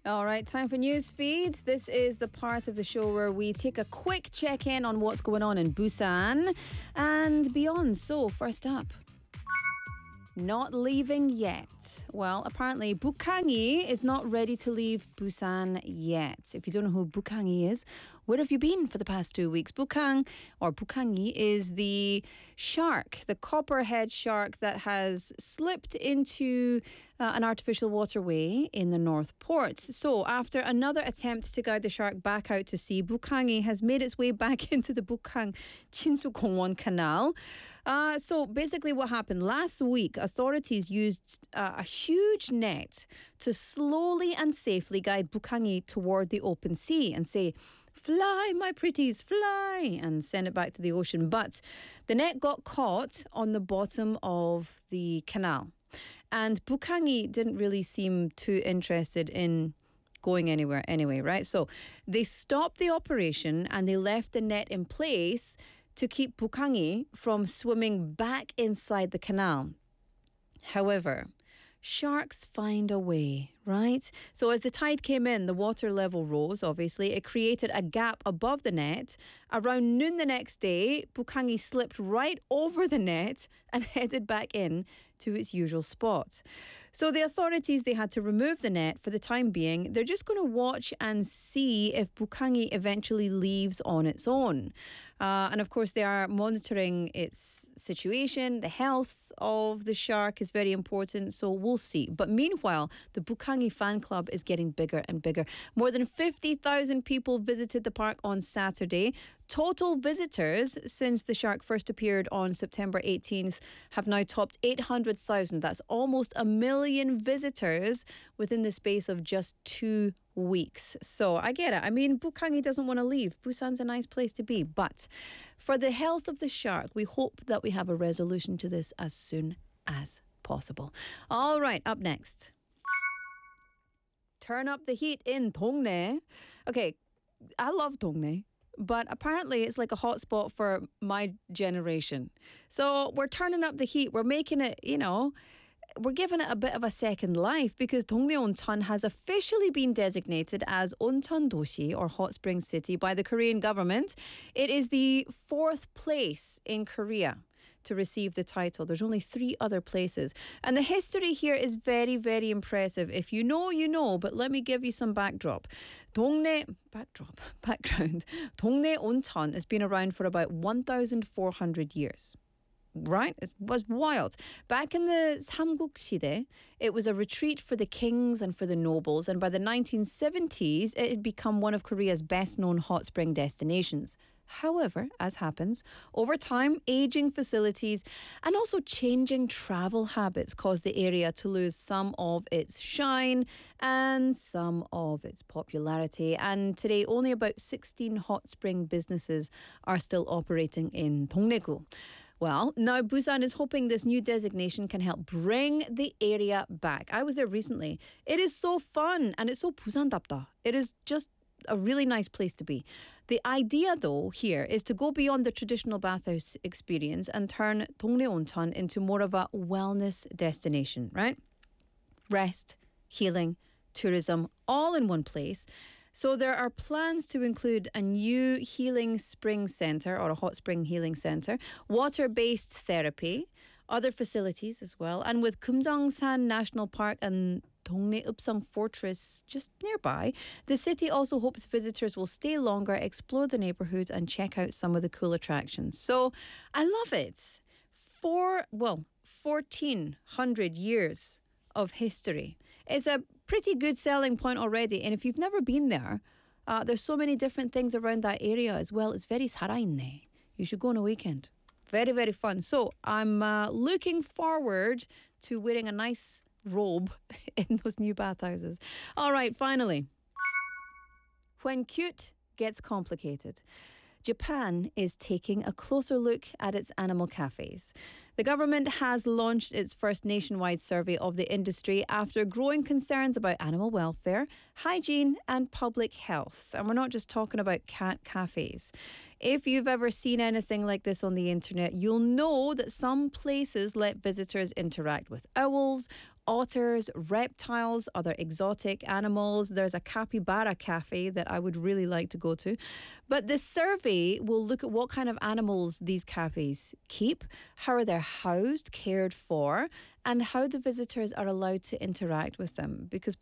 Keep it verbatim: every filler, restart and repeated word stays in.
All right, time for news feed. This is the part of the show where we take a quick check-in on what's going on in Busan and beyond. So, first up, not leaving yet. Well, apparently Bukhangi is not ready to leave Busan yet. If you don't know who Bukhangi is, where have you been for the past two weeks? Bukhang or Bukhangi is the shark, the copperhead shark that has slipped into uh, an artificial waterway in the North Port. So after another attempt to guide the shark back out to sea, Bukhangi has made its way back into the Bukhang Chinsu-Gongwon Canal. Uh, so basically what happened last week, authorities used uh, a huge net to slowly and safely guide Bukhangi toward the open sea and say, "Fly, my pretties, fly," and send it back to the ocean. But the net got caught on the bottom of the canal. And Bukhangi didn't really seem too interested in going anywhere anyway, right? So they stopped the operation and they left the net in place to keep Bukhangi from swimming back inside the canal. However, sharks find a way, right? So as the tide came in, the water level rose, obviously. It created a gap above the net. Around noon the next day, Bukhangi slipped right over the net and headed back in to its usual spot. So the authorities, they had to remove the net for the time being. They're just going to watch and see if Bukhangi eventually leaves on its own. Uh, and of course, they are monitoring its situation. The health of the shark is very important, so we'll see. But meanwhile, the Bukhangi fan club is getting bigger and bigger. More than fifty thousand people visited the park on Saturday. Total visitors since the shark first appeared on September eighteenth have now topped eight hundred thousand. That's almost a million visitors within the space of just two weeks. So I get it. I mean, Bukhangi doesn't want to leave. Busan's a nice place to be. But for the health of the shark, we hope that we have a resolution to this as soon as possible. All right, up next. Turn up the heat in Dongnae. Okay, I love Dongnae, but apparently it's like a hotspot for my generation. So we're turning up the heat. We're making it, you know, we're giving it a bit of a second life because Dongnae Oncheon has officially been designated as Oncheon Doshi, or Hot Spring City, by the Korean government. It is the fourth place in Korea to receive the title. There's only three other places. And the history here is very, very impressive. If you know, you know, but let me give you some backdrop. Dongnae, backdrop, background. Dongnae Oncheon has been around for about one thousand four hundred years. Right? It was wild. Back in the Samguk-시대, it was a retreat for the kings and for the nobles. And by the nineteen seventies, it had become one of Korea's best-known hot spring destinations. However, as happens, over time, aging facilities and also changing travel habits caused the area to lose some of its shine and some of its popularity. And today, only about sixteen hot spring businesses are still operating in Dongnae-gu. Well, now Busan is hoping this new designation can help bring the area back. I was there recently. It is so fun and it's so Busan-답다. It is just a really nice place to be. The idea, though, here is to go beyond the traditional bathhouse experience and turn Dongnae Oncheon into more of a wellness destination, right? Rest, healing, tourism, all in one place. So there are plans to include a new healing spring centre, or a hot spring healing centre, water-based therapy, other facilities as well. And with Kumjongsan National Park and Dongnae Upsang Fortress just nearby, the city also hopes visitors will stay longer, explore the neighbourhood and check out some of the cool attractions. So I love it. Four, well, fourteen hundred years of history. It's a pretty good selling point already. And if you've never been there, uh, there's so many different things around that area as well. It's very 살아있네. You should go on a weekend. Very, very fun. So I'm uh, looking forward to wearing a nice robe in those new bathhouses. All right, finally. When cute gets complicated, Japan is taking a closer look at its animal cafes. The government has launched its first nationwide survey of the industry after growing concerns about animal welfare, hygiene and public health. And we're not just talking about cat cafes. If you've ever seen anything like this on the internet, you'll know that some places let visitors interact with owls, otters, reptiles, other exotic animals. There's a capybara cafe that I would really like to go to. But this survey will look at what kind of animals these cafes keep, how they're housed, cared for, and how the visitors are allowed to interact with them. Because